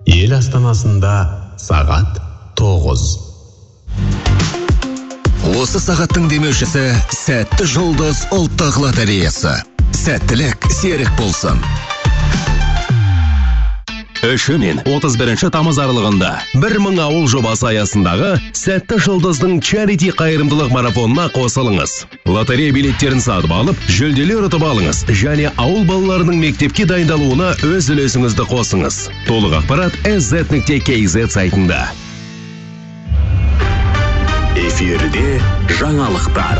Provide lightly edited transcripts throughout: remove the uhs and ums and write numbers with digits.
Ел астанасында сағат 9. Осы сағаттың демеушісі Сәтті жұлдыз ұлттық лотереясы. Сәттілік серік болсын. 3 мен 31 тамыз аралығында 1000 ауыл жобасы аясындағы Сәтті жұлдыздың чарити қайырымдылық марафонына қосылыңыз. Лотерея билеттерін сатып алып, жүлделер ұтып алыңыз және ауыл балаларының мектепке дайындалуына өз үлесіңізді қосыңыз. Толық ақпарат sz.kz сайтында. Эфирде жаңалықтар.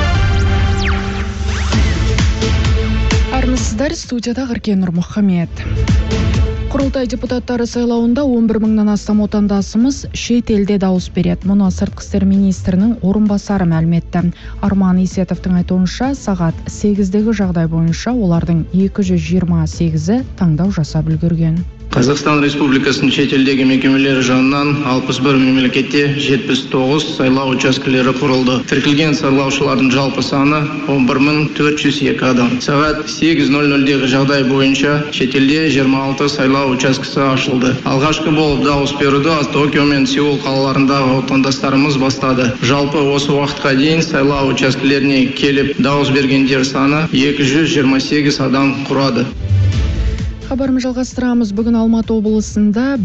Армысыздар, студияда Ғыркен Нұрмұхамед. Құрылтай депутаттары сайлауында 11 мыңнан астам отандасымыз шет елде дауыс береді. Мұны сыртқы істер министрінің орынбасары мәлім етті. Арман Исетовтың айтуынша, сағат 8-дегі жағдай бойынша олардың 228-і таңдау жасап үлгерген. Қазақстан Республикасының шетелдегі мекемелері жанынан 61 мемлекетте 79 сайлау учаскелері құрылды. Тіркелген сайлаушылардың жалпы саны 11402 адам. Сағат 8:00-дегі жағдай бойынша шетелде 26 сайлау учаскесі ашылды. Алғашқы болып дауыс беруді Токио мен Сеул қалаларындағы отандастарымыз бастады. Жалпы осы уақытқа дейін сайлау учаскелеріне келіп дауыс бергендер саны 228 адам құрады. Хабарымыз жалғастырамыз. Бүгін Алматы облысында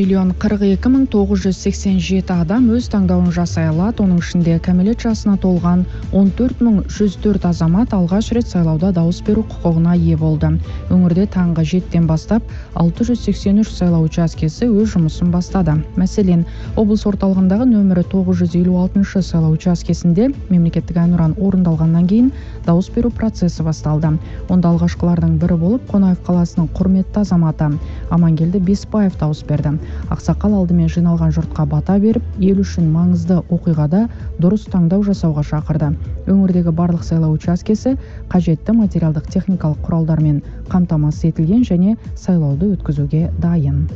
1,42,987 адам өз таңдауын жасай алады. Оның ішінде кәмелет жасына толған 14104 азамат алғаш рет сайлауда дауыс беру құқығына ие болды. Өңірде таңғы 7-тен бастап 683 сайлау учаскесі өз жұмысын бастады. Мәселен, облыс орталығындағы нөмірі 956 сайлау учаскесінде мемлекеттік әнұран орындалғаннан кейін дауыс беру процесі басталды. Онда алғашқылардың бірі болып Қонаев қаласының құрметті азаматы Амангелді Беспаев дауыс берді. Ақсақал алдымен жиналған жұртқа бата беріп, ел үшін маңызды оқиғада дұрыс таңдау жасауға шақырды. Өңірдегі барлық сайлау учаскесі қажетті материалдық техникалық құралдармен қамтамасыз етілген және сайлауды өткізуге дайын.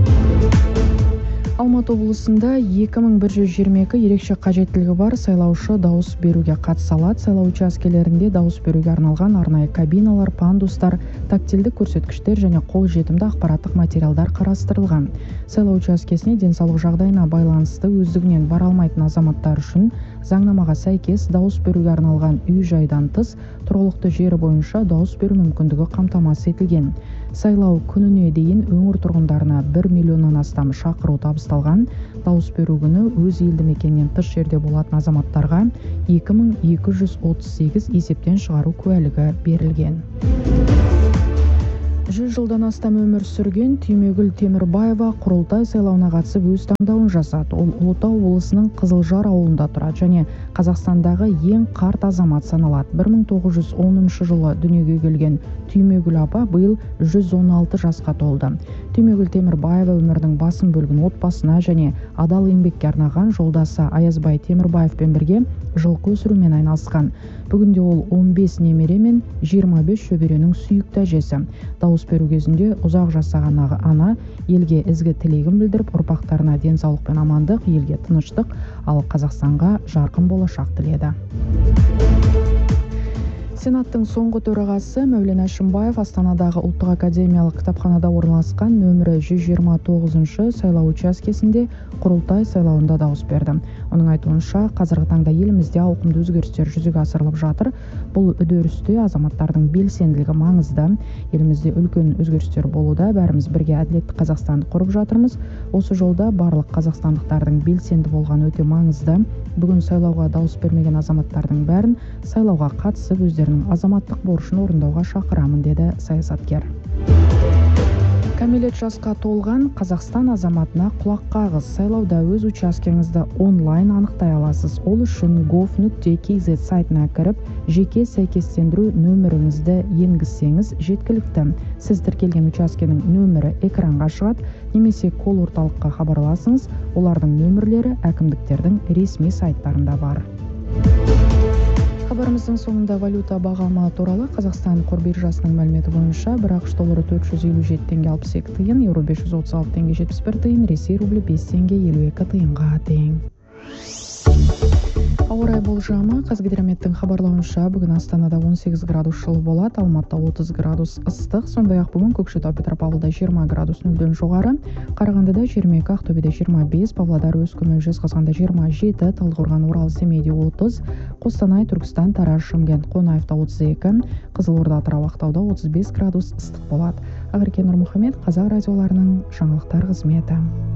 Алматы облысында 2122 ерекше қажеттілігі бар сайлаушы дауыс беруге қатыса алады. Сайлау учаскелерінде дауыс беруге арналған арнайы кабиналар, пандустар, тактильдік көрсеткіштер және қолжетімді ақпараттық материалдар қарастырылған. Сайлау учаскесіне денсаулық жағдайына байланысты өздігінен бара алмайтын азаматтар үшін заңнамаға сәйкес дауыс беруге арналған үй-жайдан тыс тұрғылықты жері бойынша дауыс беру мүмкіндігі қамтамасыз етілген. Сайлау күніне дейін өңір тұрғындарына 1 миллионнан астам шақыру табысталған. Дауыс беру күні өз елді мекеннен тыс жерде болатын азаматтарға 2238 есептен шығару куәлігі берілген. 100 жылдан астам өмір сүрген Түймегүл Темірбаева Құрылтай сайлауына қатысып өз таңдауын жасады. Ол Ұлытау облысының Қызылжар ауылында тұрады және Қазақстандағы ең қарт азамат саналады. 1910 жылы дүниеге келген Түймегүл апа биыл 116 жасқа толды. Түймегүл Темірбаева өмірдің басым бөлігін отбасына және адал еңбекке арнаған жолдасы Аязбай Темірбаевпен бірге жылқы өсірумен айналысқан. Бүгінде ол 15 немере мен 25 шөберенің сүйікті әжесі. Дауыс беру кезінде ұзақ жасаған ана елге ізгі тілегін білдіріп, ұрпақтарына денсаулық пен амандық, елге тыныштық, ал Қазақстанға жарқын болашақ тіледі. Сенаттың соңғы төрағасы Мәулен Әшімбаев Астанадағы Ұлттық академиялық кітапханада орналасқан нөмірі 129 сайлау учаскесінде Құрылтай сайлауында дауыс берді. Оның айтуынша, қазіргі таңда елімізде ауқымды өзгерістер жүзеге асырылып жатыр. Бұл үдерісте азаматтардың белсенділігі маңызды. Елімізде үлкен өзгерістер болуда, бәріміз бірге әділетті Қазақстанды құрып жатырмыз. Осы жолда барлық қазақстандықтардың белсенді болған өте маңызды. Бүгін сайлауға дауыс бермеген азаматтардың бәрін сайлауға қатысып өздерінің азаматтық борышын орындауға шақырамын, деді саясаткер. Кәмелет жасқа толған Қазақстан азаматына құлақ қағыз. Сайлауда өз учаскеңізді онлайн анықтай аласыз. Ол үшін gov.kz сайтына кіріп, жеке сәйкестендіру нөміріңізді енгізсеңіз жеткілікті. Сіз тіркелген учаскенің нөмірі экранға шығады, немесе кол орталыққа хабарласыңыз. Олардың нөмірлері әкімдіктердің ресми сайттарында бар. Хабарымыздың соңында валюта бағамы туралы. Қазақстан қор биржасының мәліметі бойынша бір ақш доллары 457 теңге 62 тиын, еуро 536 теңге 71 тиын, Ресей рублі 5 теңге 52 тиынға тең. Ауа райы болжамы. Қазгидрометтің хабарлауынша бүгін Астанада 18 градус жылы болады, Алматыда 30 градус ыстық, сондай-ақ бүгін Көкшетау, Петропавлда 20 градус нөлден жоғары, Қарағандыда 22, Ақтөбеде 25, Павлодар, Өскемен, Жезқазғанда 27, Талдықорған, Орал, Семейде 30, Қостанай, Түркістан, Тараз, Шымкент, Қонаевта 32, Қызылорда, Атырау, Ақтауда 35 градус ыстық болады. Ақерке Нұрмұхамед, Қазақ радиоларының жаңалықтар қызметі.